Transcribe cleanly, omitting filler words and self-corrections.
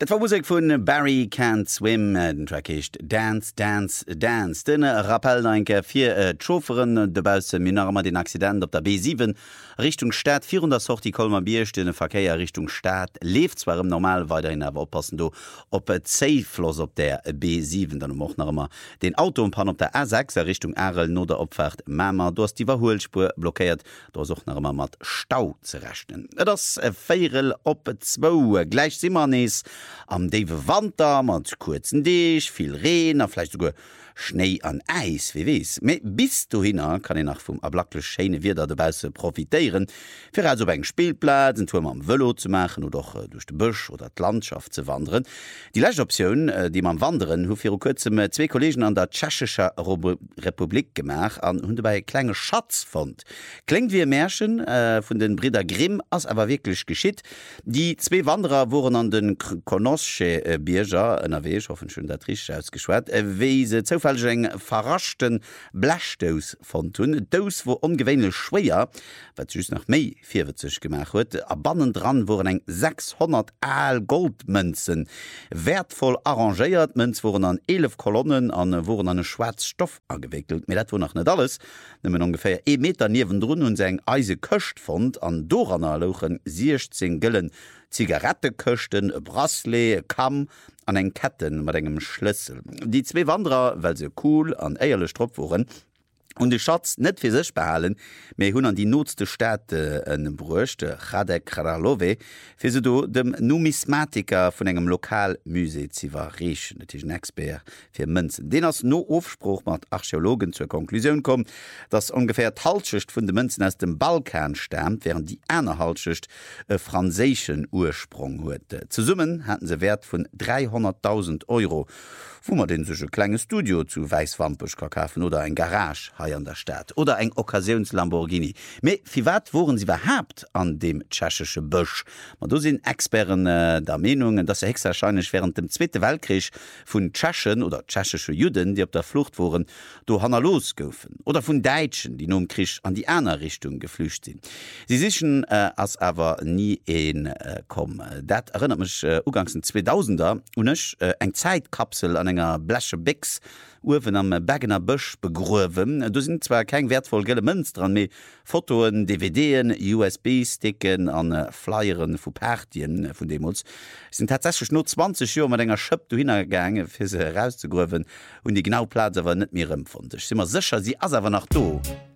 Dat war Musik vun Barry Can't Swim, den Track ist Dance, Dance, Dance. Den Rappel enke fir Chauffeuren debause Minarmer den Accident op der B7 Richtung Stadt 400 sorti Kolmer Bierstenne Verkeier Richtung Stadt lebt zwar im normal weiterhin aber oppassen du op et Safeloss op der B7 dann noch noch immer den Autopan op der A6 Richtung Arel no der Opfahrt Mammer du hast die Überholspur blockiert da such noch immer mat Stau zu rechnen. Das Feierel op 2 gleich simmer nees am Dave Wander mat kurzen Dich, viel Rehen, vielleicht sogar Schnee an Eis, wie wees. Me bis du hinner kann ich nach vum ablackle Scheine wieder dabei profitieren, fir also beim Spielplatz, en Turm am Velo zu machen oder doch durch de Busch oder d Landschaft zu wandern. Die letzte Option, die man wandern, hu fir kurzem 2 Kollegen an der Tschechischer Republik gemacht an hun dabei kleine Schatz fand. Klingt wie ein Märchen von den Brüder Grimm, as aber wirklich geschitt. Die 2 Wanderer wurden an den Konosche Bierger NRW, ich hoffe schön dat richtig ausgeschwert, wie se zufällig eng verraschten Blechtos von tun, dos wo ungewöhnlich schwer, wat just nach méi 40 gemacht huet, a bannen dran wurden eng 600 Aal Goldmünzen wertvoll arrangeiert, Münz wurden an 11 Kolonnen an wurden an schwarz Stoff angewickelt, mir dat wo noch net alles, nimmen ungefähr 1 Meter neben drun und seg eise köcht fand an Doraner Lochen 16 Gillen Zigaretteköchten, Bracelet, Kamm an eng Ketten mat engem Schlüssel. Die 2 Wanderer, weil se cool an eierle Stropp waren, und de Schatz net fir sech behalen, méi hunn an die notste Städte en Bruchte Radek Kralove fir se do dem Numismatiker vun engem Lokalmuse ziwer rechen netich Expert fir Mënzen. Den ass no Ofspruch mat Archäologen zur Konklusion kom, dats ungefähr d'Halschicht vun de Mënzen aus dem Balkan stammt, während die Äner Halschicht e franzéschen Ursprung huet. Zu summen hatten se Wert vun 300.000 €, wo man den sech kleine Studio zu Weißwampech kaufen oder ein Garage hier an der Stadt oder eng Occasionslamborghini. Me wie wat woren sie überhaupt an dem tschechische Busch? Man do sind Experten der Meinungen, dass höchstwahrscheinlich während dem Zweiten Weltkrieg von Tschechen oder tschechische Juden, die auf der Flucht waren, do Hanna losgoufen oder von Deutschen, die nur im Krieg an die andere Richtung geflüchtet sind. Sie sichern als aber nie kommen. Dat erinnert mich ugangs in 2000er und eng Zeitkapsel an enger Bläsche Bix Uwen am Bergener Busch begruwen. Du sind zwar kein wertvoll gelle Münz dran, méi Fotoen, DVDen, USB-Sticken an Flyeren vu Partien vun Demos. Es sind tatsächlich nur 20 Jahre mat enger Schëpp du hingegangen, fir se herauszugruwen und die genau Platz awer net mir empfund. Ich si immer sicher, sie as awer nach do.